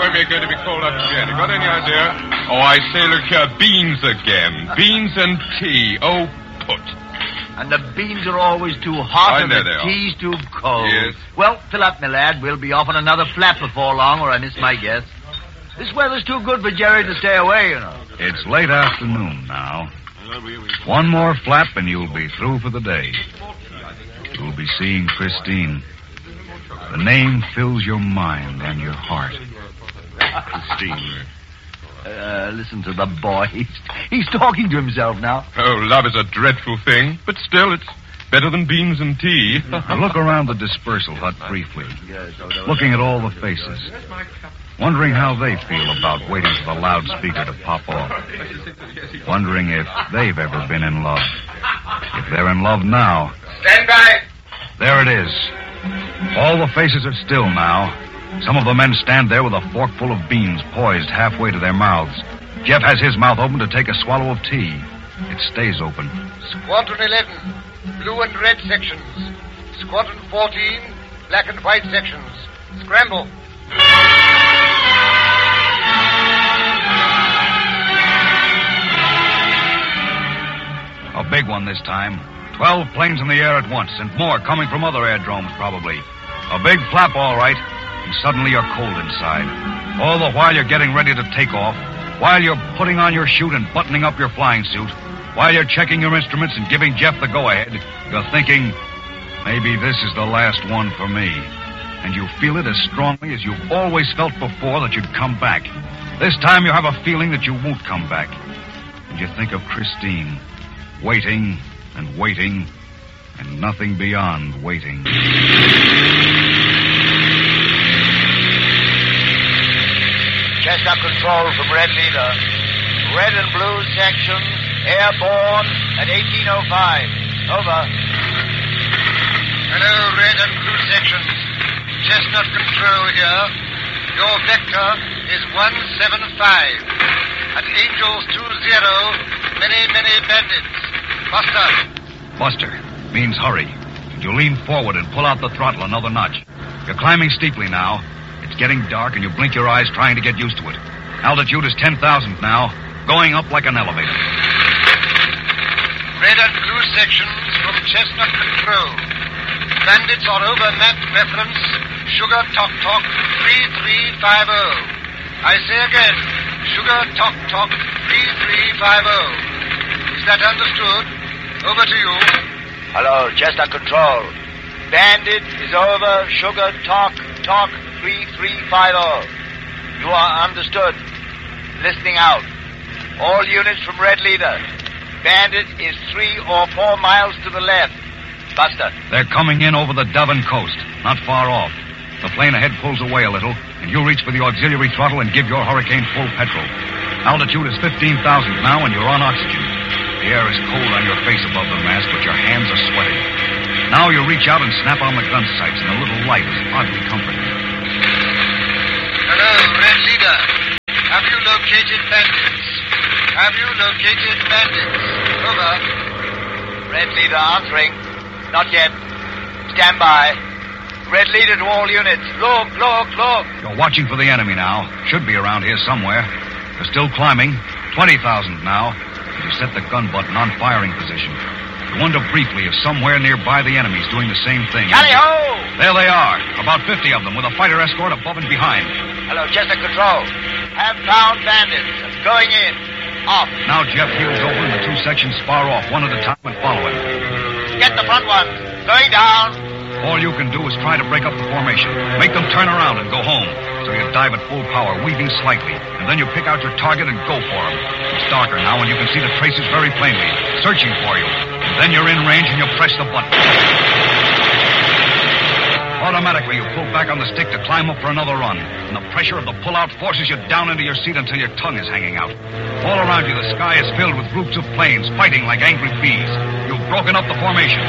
time you're going to be called up again? You got any idea? Oh, I say, look here, beans again. Beans and tea. Oh, put. And the beans are always too hot and the tea's too cold. Yes. Well, fill up, my lad. We'll be off on another flap before long, or I miss my guess. This weather's too good for Jerry to stay away, you know. It's late afternoon now. One more flap and you'll be through for the day. You'll be seeing Christine. The name fills your mind and your heart. Christine. Listen to the boy. He's talking to himself now. Oh, love is a dreadful thing, but still, it's better than beans and tea. Look around the dispersal hut briefly, looking at all the faces, wondering how they feel about waiting for the loudspeaker to pop off, wondering if they've ever been in love. If they're in love now. Stand by! There it is. All the faces are still now. Some of the men stand there with a fork full of beans poised halfway to their mouths. Jeff has his mouth open to take a swallow of tea. It stays open. Squadron 11, blue and red sections. Squadron 14, black and white sections. Scramble. A big one this time. 12 planes in the air at once, and more coming from other aerodromes, probably. A big flap, all right. And suddenly you're cold inside. All the while you're getting ready to take off, while you're putting on your chute and buttoning up your flying suit, while you're checking your instruments and giving Jeff the go-ahead, you're thinking, maybe this is the last one for me. And you feel it as strongly as you've always felt before that you'd come back. This time you have a feeling that you won't come back. And you think of Christine, waiting and waiting, and nothing beyond waiting. Chestnut control from Red Leader. Red and blue sections, airborne at 1805. Over. Hello, red and blue sections. Chestnut control here. Your vector is 175. At Angels 20, many bandits. Buster means hurry. You lean forward and pull out the throttle another notch. You're climbing steeply now. It's getting dark and you blink your eyes trying to get used to it. Altitude is 10,000 now, going up like an elevator. Red and blue sections from Chestnut control. Bandits are over map reference, Sugar Talk 3350. I say again, Sugar Talk 3350. Is that understood? Over to you. Hello, Chestnut control. Bandit is over, Sugar Talk 3350. You are understood. Listening out. All units from Red Leader. Bandit is 3 or 4 miles to the left. Buster. They're coming in over the Devon coast, not far off. The plane ahead pulls away a little, and you reach for the auxiliary throttle and give your Hurricane full petrol. Altitude is 15,000 now, and you're on oxygen. The air is cold on your face above the mast, but your hands are sweating. Now you reach out and snap on the gun sights, and the little light is oddly comforting. Hello, Red Leader. Have you located bandits? Over. Red Leader answering. Not yet. Stand by. Red Leader to all units. Look. You're watching for the enemy now. Should be around here somewhere. You're still climbing. 20,000 now. You set the gun button on firing position. You wonder briefly if somewhere nearby the enemy's doing the same thing. Tally-ho! There they are. About 50 of them with a fighter escort above and behind. Hello, Chestnut control. Have found bandits. Going in. Off. Now Jeff heels over and the 2 sections spar off one at a time and follow him. Get the front one. Going down. All you can do is try to break up the formation. Make them turn around and go home. So you dive at full power, weaving slightly. And then you pick out your target and go for him. It's darker now and you can see the traces very plainly, searching for you. And then you're in range and you press the button. Automatically, you pull back on the stick to climb up for another run. And the pressure of the pull-out forces you down into your seat until your tongue is hanging out. All around you, the sky is filled with groups of planes fighting like angry bees. You've broken up the formation.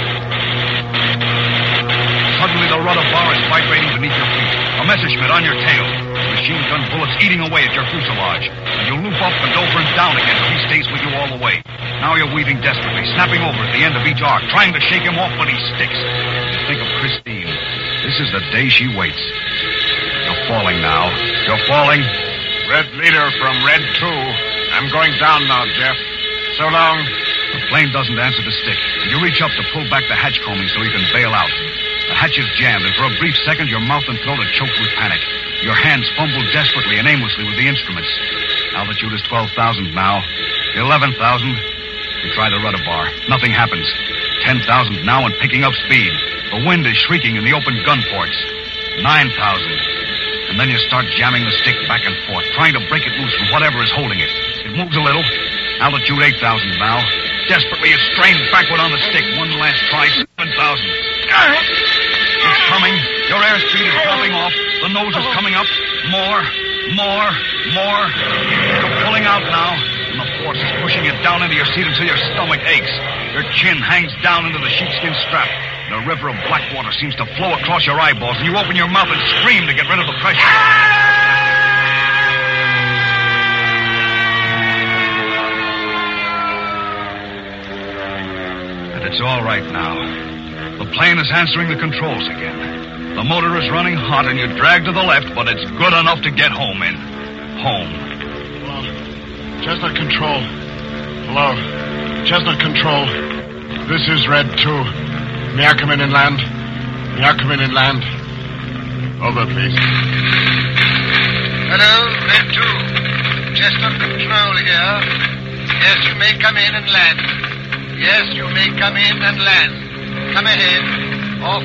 Suddenly, the rudder bar is vibrating beneath your feet. A Messerschmitt on your tail. Machine gun bullets eating away at your fuselage. And you loop up and over and down again till he stays with you all the way. Now you're weaving desperately, snapping over at the end of each arc, trying to shake him off, but he sticks. You think of Christine. This is the day she waits. You're falling now. You're falling. Red Leader from Red 2. I'm going down now, Jeff. So long. The plane doesn't answer the stick. You reach up to pull back the hatch combing so you can bail out. The hatch is jammed, and for a brief second, your mouth and throat are choked with panic. Your hands fumble desperately and aimlessly with the instruments. Altitude is 12,000 now. 11,000. You try the rudder bar. Nothing happens. 10,000 now and picking up speed. The wind is shrieking in the open gun ports. 9,000. And then you start jamming the stick back and forth, trying to break it loose from whatever is holding it. It moves a little. Altitude 8,000 now. Desperately, you strain backward on the stick. One last try. 7,000. It's coming. Your airspeed is dropping off. The nose is coming up. More. You're pulling out now, and the force is pushing you down into your seat until your stomach aches. Your chin hangs down into the sheepskin strap. The river of black water seems to flow across your eyeballs, and you open your mouth and scream to get rid of the pressure. And it's all right now. The plane is answering the controls again. The motor is running hot, and you drag to the left, but it's good enough to get home in. Home. Hello. Chestnut Control. Hello. Chestnut Control. This is Red 2. May I come in and land? May I come in and land? Over, please. Hello, Red 2. Chestnut Control here. Yes, you may come in and land. Yes, you may come in and land. Come ahead. Off.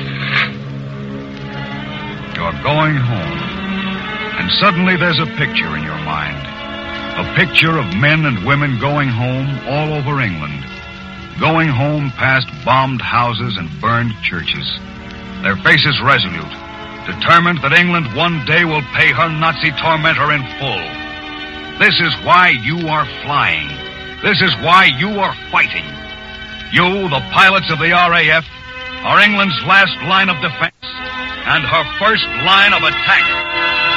You're going home. And suddenly there's a picture in your mind. A picture of men and women going home all over England. Going home past bombed houses and burned churches. Their faces resolute, determined that England one day will pay her Nazi tormentor in full. This is why you are flying. This is why you are fighting. You, the pilots of the RAF, are England's last line of defense and her first line of attack.